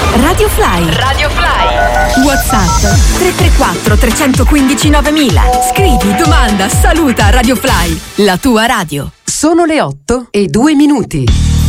Radio Fly. Radio Fly. WhatsApp 334 315 9000. Scrivi, domanda, saluta Radio Fly, la tua radio. Sono le 8:02.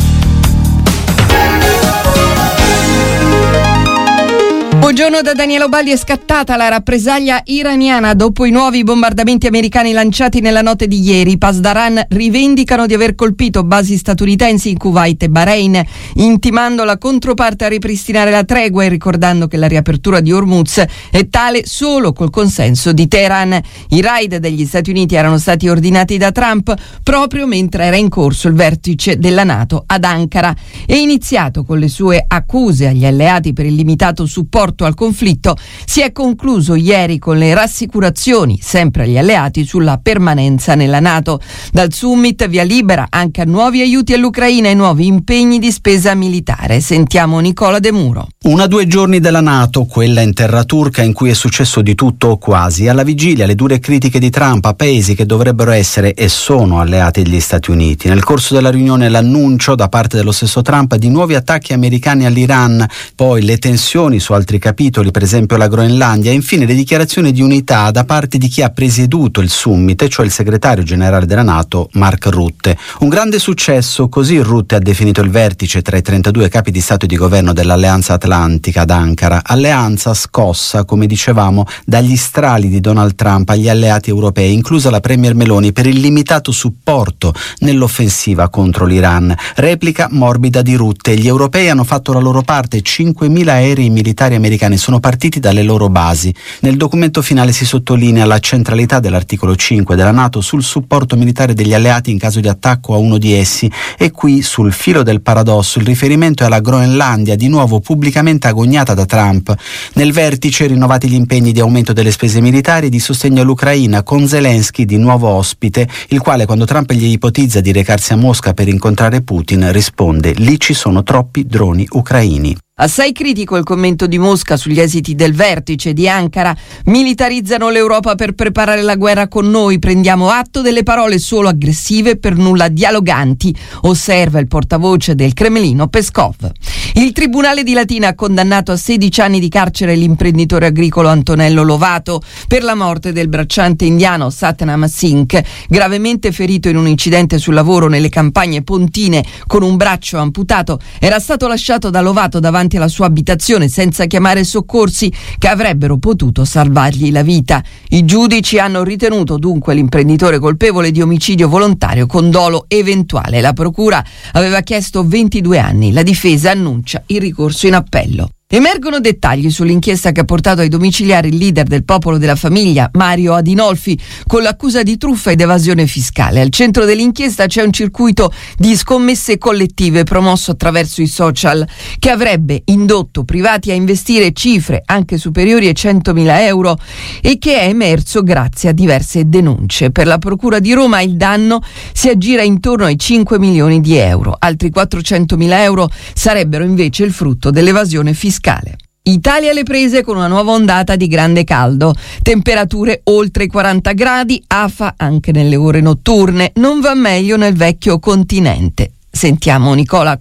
Buongiorno da Daniela Obaldi. È scattata la rappresaglia iraniana dopo i nuovi bombardamenti americani lanciati nella notte di ieri. I Pasdaran rivendicano di aver colpito basi statunitensi in Kuwait e Bahrain, intimando la controparte a ripristinare la tregua e ricordando che la riapertura di Hormuz è tale solo col consenso di Teheran. I raid degli Stati Uniti erano stati ordinati da Trump proprio mentre era in corso il vertice della NATO ad Ankara e iniziato con le sue accuse agli alleati per il limitato supporto al conflitto, si è concluso ieri con le rassicurazioni, sempre agli alleati, sulla permanenza nella NATO. Dal summit via libera anche a nuovi aiuti all'Ucraina e nuovi impegni di spesa militare. Sentiamo Nicola De Muro. 1 a 2 giorni dalla NATO, quella in terra turca in cui è successo di tutto o quasi. Alla vigilia le dure critiche di Trump a paesi che dovrebbero essere e sono alleati degli Stati Uniti. Nel corso della riunione l'annuncio da parte dello stesso Trump di nuovi attacchi americani all'Iran, poi le tensioni su altri capitoli, per esempio la Groenlandia, e infine le dichiarazioni di unità da parte di chi ha presieduto il summit, cioè il segretario generale della NATO Mark Rutte. Un grande successo, così Rutte ha definito il vertice tra i 32 capi di Stato e di governo dell'Alleanza Atlantica ad Ankara, alleanza scossa, come dicevamo, dagli strali di Donald Trump agli alleati europei, inclusa la premier Meloni, per il limitato supporto nell'offensiva contro l'Iran. Replica morbida di Rutte: gli europei hanno fatto la loro parte, 5.000 aerei militari americani sono partiti dalle loro basi. Nel documento finale si sottolinea la centralità dell'articolo 5 della NATO sul supporto militare degli alleati in caso di attacco a uno di essi, e qui, sul filo del paradosso, il riferimento è alla Groenlandia, di nuovo pubblicamente agognata da Trump. Nel vertice rinnovati gli impegni di aumento delle spese militari e di sostegno all'Ucraina, con Zelensky di nuovo ospite, il quale, quando Trump gli ipotizza di recarsi a Mosca per incontrare Putin, risponde: lì ci sono troppi droni ucraini. Assai critico il commento di Mosca sugli esiti del vertice di Ankara. Militarizzano l'Europa per preparare la guerra con noi. Prendiamo atto delle parole solo aggressive, per nulla dialoganti, osserva il portavoce del Cremlino Peskov. Il Tribunale di Latina ha condannato a 16 anni di carcere l'imprenditore agricolo Antonello Lovato per la morte del bracciante indiano Satnam Singh, gravemente ferito in un incidente sul lavoro nelle campagne pontine con un braccio amputato. Era stato lasciato da Lovato davanti alla sua abitazione senza chiamare soccorsi che avrebbero potuto salvargli la vita. I giudici hanno ritenuto dunque l'imprenditore colpevole di omicidio volontario con dolo eventuale. La procura aveva chiesto 22 anni. La difesa annuncia il ricorso in appello. Emergono dettagli sull'inchiesta che ha portato ai domiciliari il leader del Popolo della Famiglia, Mario Adinolfi, con l'accusa di truffa ed evasione fiscale. Al centro dell'inchiesta c'è un circuito di scommesse collettive promosso attraverso i social che avrebbe indotto privati a investire cifre anche superiori ai 100.000 euro e che è emerso grazie a diverse denunce. Per la Procura di Roma il danno si aggira intorno ai 5 milioni di euro. Altri 400.000 euro sarebbero invece il frutto dell'evasione fiscale. Italia alle prese con una nuova ondata di grande caldo, temperature oltre i 40 gradi, afa anche nelle ore notturne, non va meglio nel vecchio continente. Sentiamo Nicola